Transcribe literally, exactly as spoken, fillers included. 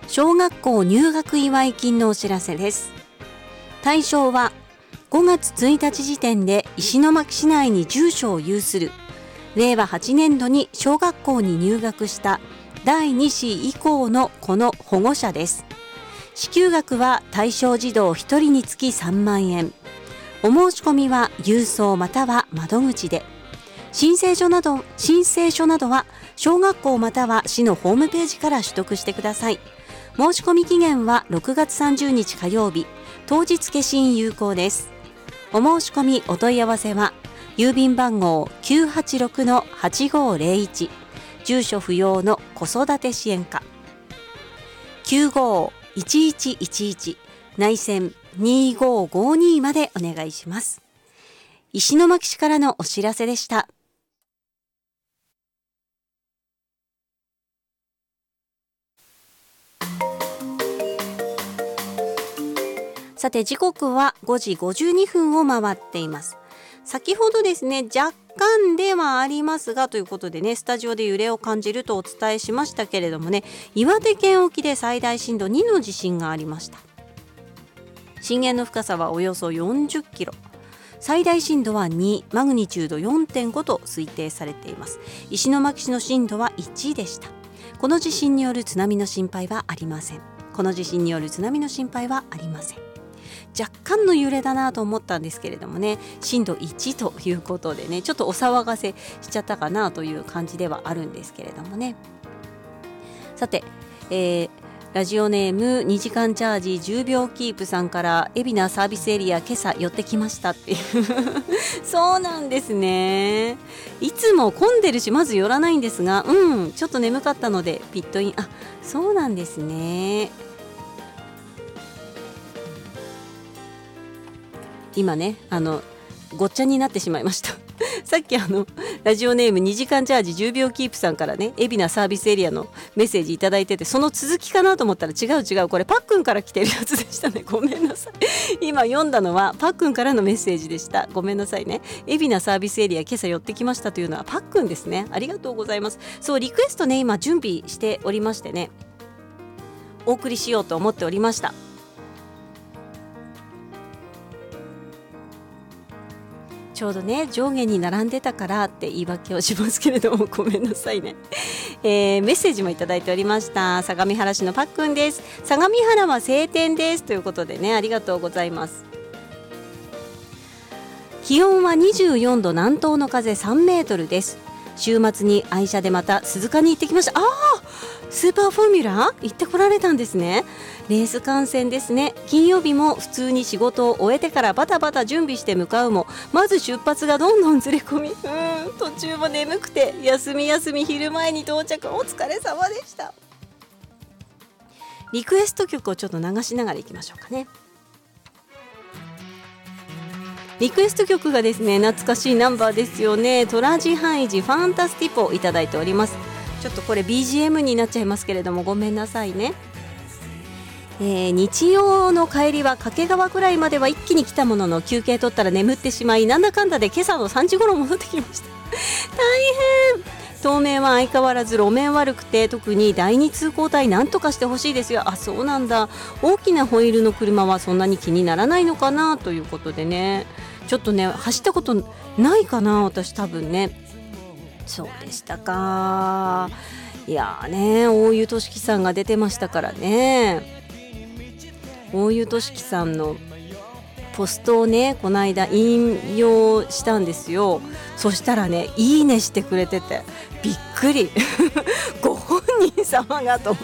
小学校入学祝い金のお知らせです。対象はごがつついたち時点で石巻市内に住所を有するれいわはちねんどに小学校に入学しただいに子以降の子の保護者です。支給額は対象児童ひとりにつきさんまんえん。お申し込みは郵送または窓口で。申請書など申請書などは小学校または市のホームページから取得してください。申し込み期限はろくがつさんじゅうにち火曜日、当日消印有効です。お申し込みお問い合わせは郵便番号 きゅうはちろくのはちごぜろいち、 住所不要の子育て支援課 きゅうごいちいちいちいち 内線にごごにまでお願いします。石巻市からのお知らせでした。さて時刻はごじごじゅうにふんを回っています。先ほどですね、若干ではありますがということでね、スタジオで揺れを感じるとお伝えしましたけれどもね、岩手県沖で最大震度にの地震がありました。震源の深さはおよそよんじゅっキロ、最大震度はに、マグニチュード よんてんご と推定されています。石巻市の震度はいちでした。この地震による津波の心配はありません。この地震による津波の心配はありません。若干の揺れだなと思ったんですけれどもね、震度いちということでね、ちょっとお騒がせしちゃったかなという感じではあるんですけれどもね。さて、えー、ラジオネームにじかんチャージじゅうびょうキープさんから、海老名サービスエリア今朝寄ってきましたっていうそうなんですね。いつも混んでるしまず寄らないんですが、うんちょっと眠かったのでピットイン。あ、そうなんですね。今ね、あのごっちゃになってしまいましたさっきあのラジオネームにじかんチャージじゅうびょうキープさんからね、海老名サービスエリアのメッセージいただいてて、その続きかなと思ったら違う違う、これパックンから来てるやつでしたね。ごめんなさい今読んだのはパックンからのメッセージでした。ごめんなさいね。海老名サービスエリア今朝寄ってきましたというのはパックンですね。ありがとうございます。そう、リクエストね、今準備しておりましてね、お送りしようと思っておりました。ちょうどね、上下に並んでたからって言い訳をしますけれども、ごめんなさいね。えー、メッセージもいただいておりました。相模原市のパックンです。相模原は晴天ですということでね、ありがとうございます。気温はにじゅうよんど、南東の風さんメートルです。週末に愛車でまた鈴鹿に行ってきました。あー、スーパーフォーミュラ行ってこられたんですね。レース観戦ですね。金曜日も普通に仕事を終えてからバタバタ準備して向かうも、まず出発がどんどんずれ込み、うーん途中も眠くて休み休み昼前に到着。お疲れ様でした。リクエスト曲をちょっと流しながらいきましょうかね。リクエスト曲がですね、懐かしいナンバーですよね。トラジハイジファンタスティポいただいております。ちょっとこれ ビージーエム になっちゃいますけれども、ごめんなさいね。えー、日曜の帰りは掛川くらいまでは一気に来たものの、休憩取ったら眠ってしまい、なんだかんだで今朝のさんじ頃戻ってきました大変。当面は相変わらず路面悪くて、特に第二通行帯なんとかしてほしいですよ。あ、そうなんだ。大きなホイールの車はそんなに気にならないのかなということでね、ちょっとね走ったことないかな、私多分ね。そうでしたか。いやーね、大湯俊樹さんが出てましたからね。大湯俊樹さんのポストをね、この間引用したんですよ。そしたらね、いいねしてくれててびっくりご本人様がと